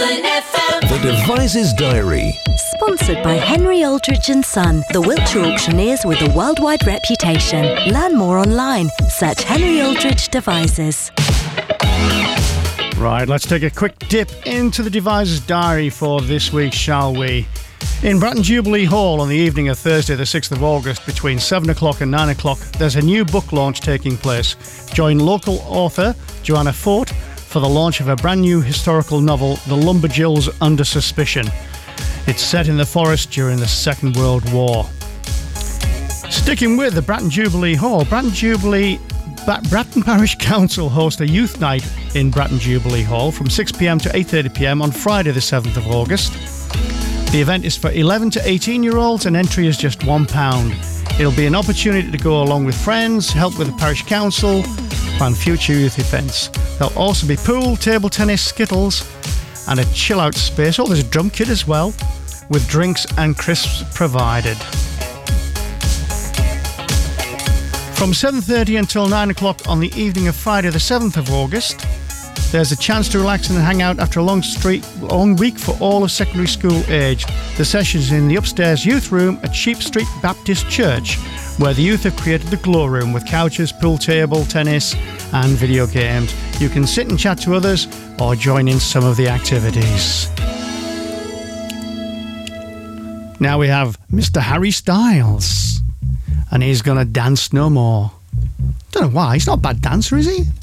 Ribble FM. The Devices Diary. Sponsored by Henry Aldridge & Son, the Wiltshire auctioneers with a worldwide reputation. Learn more online. Search Henry Aldridge Devices. Right, let's take a quick dip into the Devices Diary for this week, shall we? In Bratton Jubilee Hall on the evening of Thursday the 6th of August between 7 o'clock and 9 o'clock, there's a new book launch taking place. Join local author Joanna Fort for the launch of a brand new historical novel, The Lumberjills Under Suspicion. It's set in the forest during the Second World War. Sticking with the Bratton Jubilee Hall, Bratton Parish Council host a youth night in Bratton Jubilee Hall from 6pm to 8:30pm on Friday the 7th of August. The event is for 11 to 18-year-olds and entry is just £1. It'll be an opportunity to go along with friends, help with the parish council, plan future youth events. There'll also be pool, table tennis, skittles and a chill-out space. Oh, there's a drum kit as well, with drinks and crisps provided. From 7:30 until 9 o'clock on the evening of Friday the 7th of August, there's a chance to relax and hang out after a long week for all of secondary school age. The session's in the upstairs youth room at Sheep Street Baptist Church, where the youth have created the glow room with couches, pool table, tennis and video games. You can sit and chat to others or join in some of the activities. Now we have Mr. Harry Styles, and he's going to dance no more. Don't know why, he's not a bad dancer, is he?